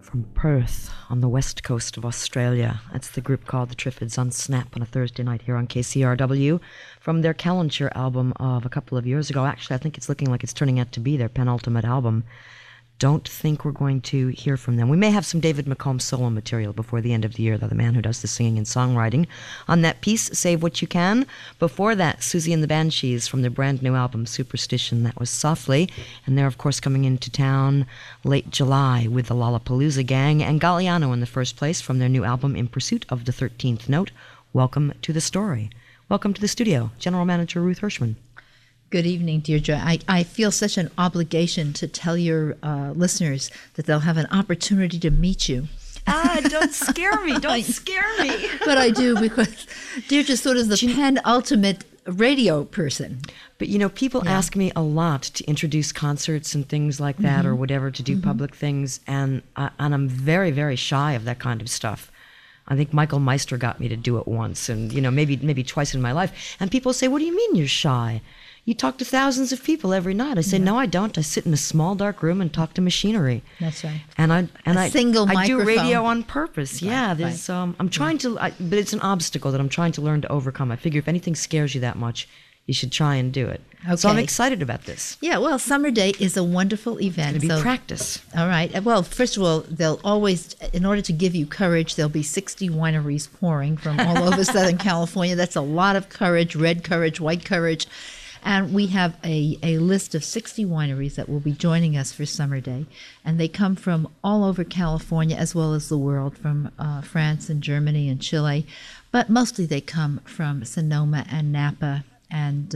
from Perth on the west coast of Australia. That's the group called the Triffids on Snap on a Thursday night here on KCRW from their Calendar album of a couple of years ago. Actually, I think it's looking like it's turning out to be their penultimate album. Don't think we're going to hear from them. We may have some David McComb solo material before the end of the year, though, the man who does the singing and songwriting on that piece, Save What You Can. Before that, Susie and the Banshees from their brand new album, Superstition. That was Softly. And they're, of course, coming into town late July with the Lollapalooza Gang. And Galliano in the first place from their new album, In Pursuit of the 13th Note. Welcome to the story. Welcome to the studio, General Manager Ruth Hirschman. Good evening, Deirdre. I feel such an obligation to tell your listeners that they'll have an opportunity to meet you. Don't scare me. Don't scare me. But I do, because Deirdre's sort of the penultimate radio person. But, you know, people ask me a lot to introduce concerts and things like that or whatever, to do public things, and I'm very, very shy of that kind of stuff. I think Michael Meister got me to do it once and, you know, maybe twice in my life. And people say, what do you mean you're shy? You talk to thousands of people every night. I say, no, I don't. I sit in a small, dark room and talk to machinery. That's right. And I do radio on purpose. Right, yeah, there's I'm trying to, but it's an obstacle that I'm trying to learn to overcome. I figure if anything scares you that much, you should try and do it. Okay. So I'm excited about this. Yeah, well, Summer Day is a wonderful event. It's going to be practice. All right. Well, first of all, they'll always, in order to give you courage, there'll be 60 wineries pouring from all over Southern California. That's a lot of courage, red courage, white courage. And we have a list of 60 wineries that will be joining us for Summer Day. And they come from all over California as well as the world, from France and Germany and Chile. But mostly they come from Sonoma and Napa and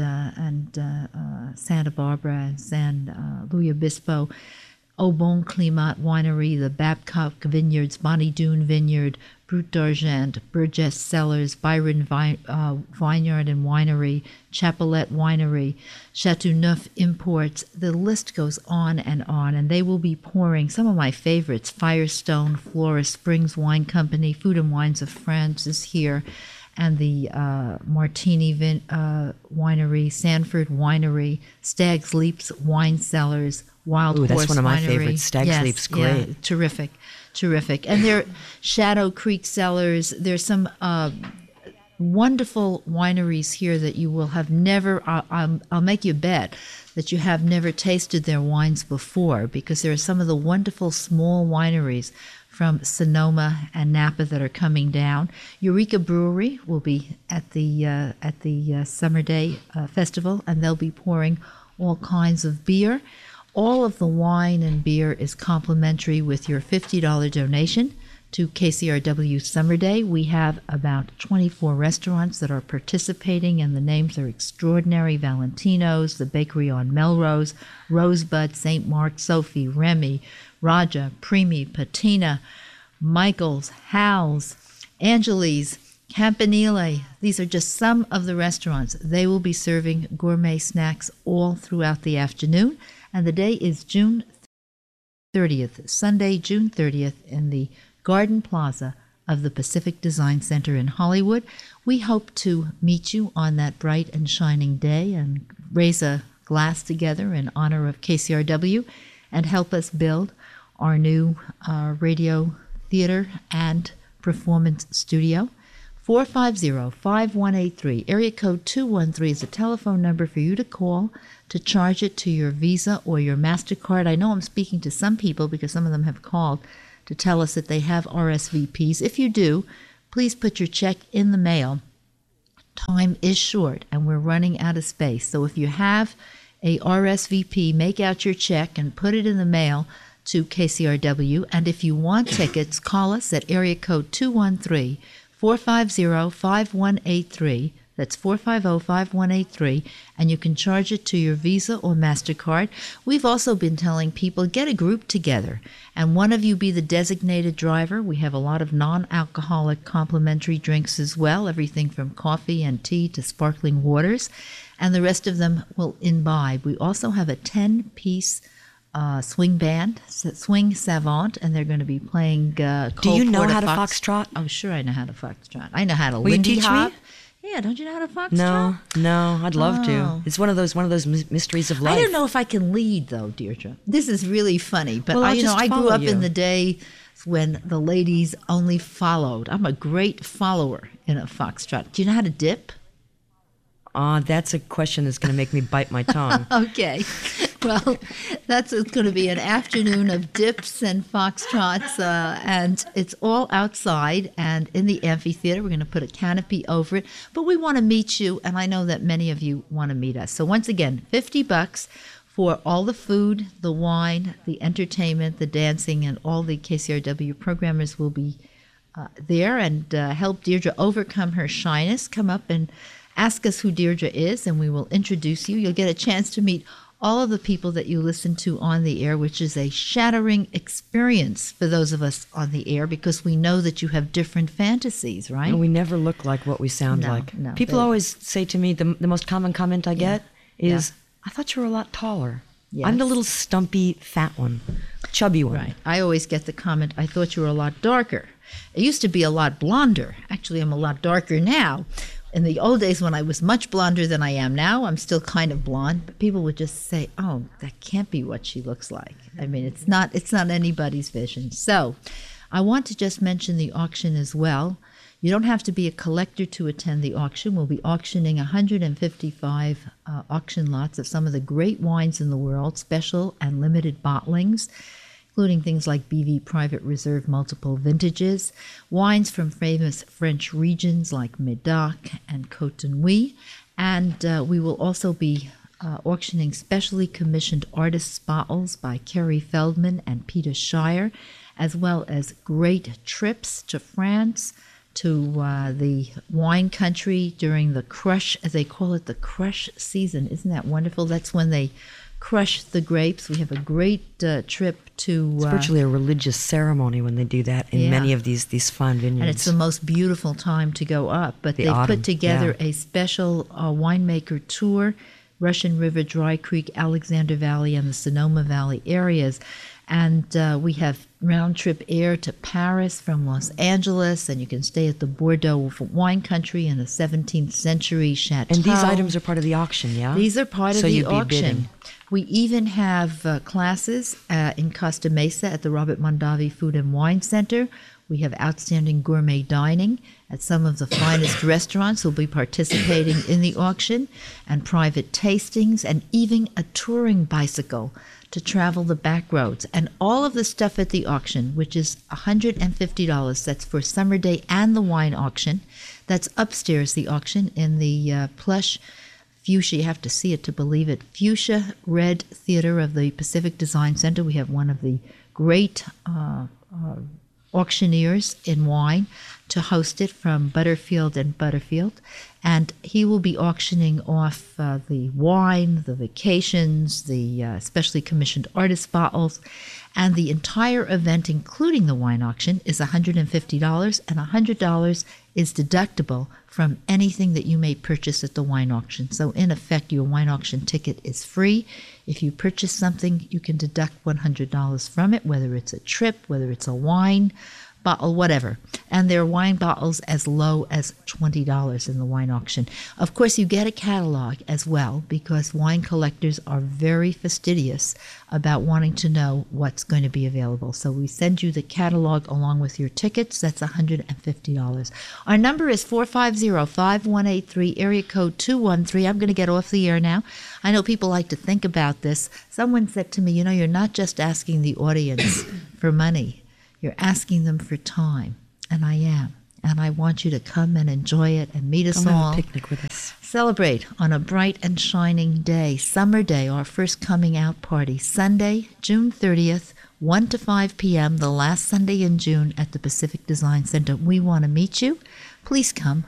Santa Barbara and San Luis Obispo, Au Bon Climat Winery, the Babcock Vineyards, Bonnie Doon Vineyard, Brut d'Argent, Burgess Cellars, Byron Vineyard and Winery, Chapelette Winery, Chateauneuf Imports. The list goes on, and they will be pouring some of my favorites. Firestone, Flora Springs Wine Company, Food and Wines of France is here, and the Martini Winery, Sanford Winery, Stag's Leap's Wine Cellars, Wild Horse Winery. That's one of my favorites. Stag's Leap's great. Yeah, terrific. And there are Shadow Creek Cellars. There's some wonderful wineries here that you will have never, I'll make you bet, that you have never tasted their wines before, because there are some of the wonderful small wineries from Sonoma and Napa that are coming down. Eureka Brewery will be at the Summer Day Festival, and they'll be pouring all kinds of beer. All of the wine and beer is complimentary with your $50 donation to KCRW Summer Day. We have about 24 restaurants that are participating, and the names are extraordinary. Valentino's, the Bakery on Melrose, Rosebud, St. Mark, Sophie, Remy, Raja, Primi, Patina, Michael's, Hal's, Angeli's, Campanile. These are just some of the restaurants. They will be serving gourmet snacks all throughout the afternoon. And the day is June 30th, Sunday, June 30th, in the Garden Plaza of the Pacific Design Center in Hollywood. We hope to meet you on that bright and shining day and raise a glass together in honor of KCRW and help us build our new radio, theater, and performance studio. 450-5183, area code 213 is a telephone number for you to call to charge it to your Visa or your MasterCard. I know I'm speaking to some people because some of them have called to tell us that they have RSVPs. If you do, please put your check in the mail. Time is short and we're running out of space. So if you have a RSVP, make out your check and put it in the mail to KCRW. And if you want tickets, call us at area code 213-450-5183. That's 450-5183, and you can charge it to your Visa or MasterCard. We've also been telling people, get a group together, and one of you be the designated driver. We have a lot of non-alcoholic complimentary drinks as well, everything from coffee and tea to sparkling waters, and the rest of them will imbibe. We also have a 10-piece swing band, Swing Savant, and they're going to be playing Cole Do you know Porter how to foxtrot? Oh, sure I know how to foxtrot. I know how to Will Lindy you teach Hop. me? Yeah, don't you know how to foxtrot? No, I'd love to. Oh. It's one of those mysteries of life. I don't know if I can lead though, Deirdre. This is really funny, but Well, I'll I just grew follow up you. in the day when the ladies only followed. I'm a great follower in a foxtrot. Do you know how to dip? That's a question that's going to make me bite my tongue. Okay. Well, that's going to be an afternoon of dips and foxtrots, and it's all outside and in the amphitheater. We're going to put a canopy over it, but we want to meet you, and I know that many of you want to meet us. So once again, $50 for all the food, the wine, the entertainment, the dancing, and all the KCRW programmers will be there and help Deirdre overcome her shyness. Come up and ask us who Deirdre is, and we will introduce you. You'll get a chance to meet all of the people that you listen to on the air, which is a shattering experience for those of us on the air because we know that you have different fantasies, right? And we never look like what we sound like. No, People always say to me, the most common comment I get is, I thought you were a lot taller. Yes. I'm the little stumpy, fat one, chubby one. Right. I always get the comment, I thought you were a lot darker. It used to be a lot blonder. Actually, I'm a lot darker now. In the old days when I was much blonder than I am now, I'm still kind of blonde, but people would just say, oh, that can't be what she looks like. I mean, it's not anybody's vision. So I want to just mention the auction as well. You don't have to be a collector to attend the auction. We'll be auctioning 155 auction lots of some of the great wines in the world, special and limited bottlings, including things like BV Private Reserve multiple vintages, wines from famous French regions like Medoc and Côte d'Ivoire, and we will also be auctioning specially commissioned artists' bottles by Kerry Feldman and Peter Shire, as well as great trips to France, to the wine country during the crush, as they call it, the crush season. Isn't that wonderful? That's when they crush the grapes. We have a great trip to... It's virtually a religious ceremony when they do that in many of these fine vineyards. And it's the most beautiful time to go up. But they've put together a special winemaker tour, Russian River, Dry Creek, Alexander Valley, and the Sonoma Valley areas. And we have round-trip air to Paris from Los Angeles, and you can stay at the Bordeaux Wine Country in a 17th century chateau. And these items are part of the auction, yeah? These are part of the you'd auction. Be bidding. We even have classes in Costa Mesa at the Robert Mondavi Food and Wine Center. We have outstanding gourmet dining at some of the finest restaurants who will be participating in the auction, and private tastings, and even a touring bicycle to travel the back roads. And all of the stuff at the auction, which is $150, that's for Summer Day and the wine auction. That's upstairs, the auction, in the plush fuchsia, you have to see it to believe it, fuchsia red theater of the Pacific Design Center. We have one of the great auctioneers in wine to host it from Butterfield and Butterfield. And he will be auctioning off the wine, the vacations, the specially commissioned artist bottles, and the entire event, including the wine auction, is $150, and $100 is deductible from anything that you may purchase at the wine auction. So in effect, your wine auction ticket is free. If you purchase something, you can deduct $100 from it, whether it's a trip, whether it's a wine bottle, whatever. And there are wine bottles as low as $20 in the wine auction. Of course, you get a catalog as well, because wine collectors are very fastidious about wanting to know what's going to be available. So we send you the catalog along with your tickets. That's $150. Our number is 450-5183, area code 213. I'm going to get off the air now. I know people like to think about this. Someone said to me, you know, you're not just asking the audience for money. You're asking them for time, and I am. And I want you to come and enjoy it and meet us all. Have a picnic with us. Celebrate on a bright and shining day, Summer Day, our first coming out party, Sunday, June 30th, 1 to 5 p.m., the last Sunday in June at the Pacific Design Center. We want to meet you. Please come,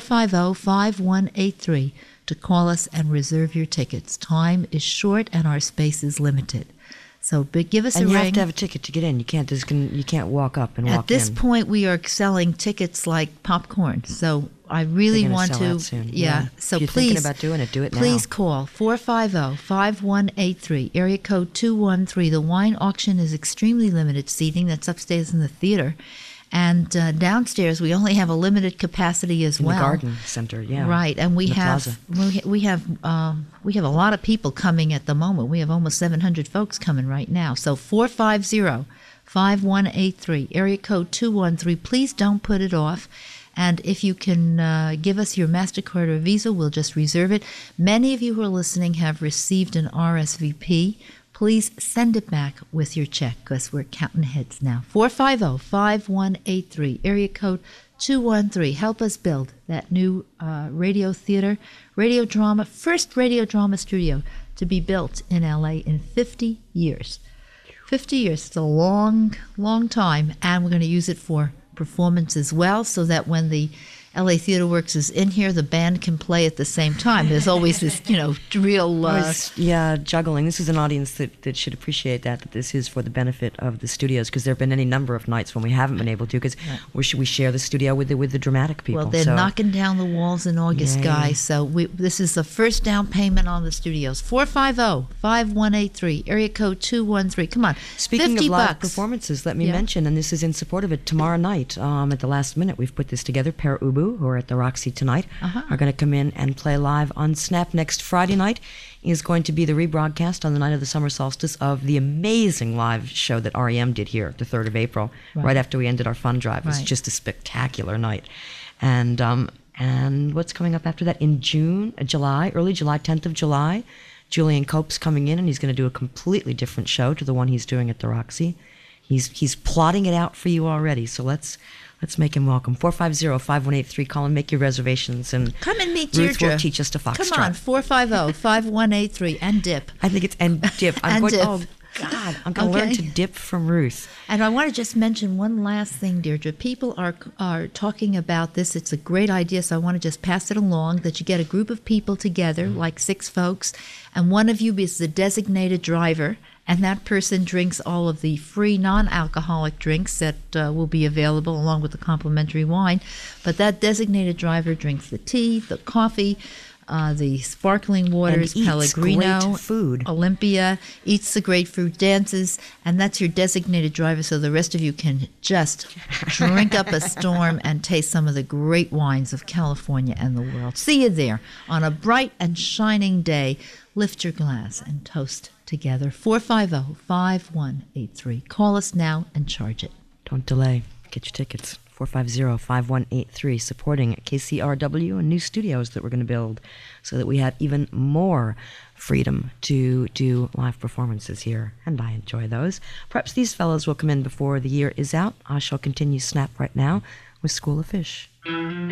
450-5183, to call us and reserve your tickets. Time is short and our space is limited. So give us a ring. And you have to have a ticket to get in. You can't walk up and walk in. At this point, we are selling tickets like popcorn. So I really want to. Soon. Yeah. So if you're please, thinking about doing it, do it now. Please call 450-5183, area code 213. The wine auction is extremely limited seating. That's upstairs in the theater. And downstairs, we only have a limited capacity as In well. the garden center, yeah. Right, and we In the have plaza. we have a lot of people coming at the moment. We have almost 700 folks coming right now. So 450-5183, area code 213. Please don't put it off. And if you can give us your MasterCard or Visa, we'll just reserve it. Many of you who are listening have received an RSVP. Please send it back with your check because we're counting heads now. 450-5183, area code 213. Help us build that new radio theater, radio drama, first radio drama studio to be built in LA in 50 years. 50 years, it's a long, long time, and we're going to use it for performance as well, so that when the LA Theater Works is in here, the band can play at the same time. There's always this, real... juggling. This is an audience that should appreciate that this is for the benefit of the studios, because there have been any number of nights when we haven't been able to, because we share the studio with the dramatic people. Well, they're knocking down the walls in August, Yay. guys, so this is the first down payment on the studios. 450-5183, area code 213. Come on, Speaking of $50. live performances, let me mention, and this is in support of it, tomorrow night, at the last minute, we've put this together. Pere Ubu, who are at the Roxy tonight, are going to come in and play live on Snap. Next Friday night is going to be the rebroadcast on the night of the summer solstice of the amazing live show that REM did here, the 3rd of April, right after we ended our fund drive. It was just a spectacular night. And what's coming up after that? In July, early July, 10th of July, Julian Cope's coming in, and he's going to do a completely different show to the one he's doing at the Roxy. He's plotting it out for you already, so let's make him welcome. 450-5183. Call and make your reservations, and come and meet Ruth Deirdre. will teach us to foxtrot. Come on, 450-5183, and dip. I think it's and dip. Oh God, I'm going to learn to dip from Ruth. And I want to just mention one last thing, Deirdre. People are talking about this. It's a great idea, so I want to just pass it along, that you get a group of people together, like 6 folks, and one of you is the designated driver, and that person drinks all of the free non-alcoholic drinks that will be available along with the complimentary wine. But that designated driver drinks the tea, the coffee, the sparkling waters, and Pellegrino, great food. Olympia, eats the grapefruit, dances, and that's your designated driver, so the rest of you can just drink up a storm and taste some of the great wines of California and the world. See you there on a bright and shining day. Lift your glass and toast together. 450-5183. Call us now and charge it. Don't delay. Get your tickets. 450-5183, supporting KCRW and new studios that we're going to build so that we have even more freedom to do live performances here, and I enjoy those. Perhaps these fellows will come in before the year is out. I shall continue Snap right now with School of Fish.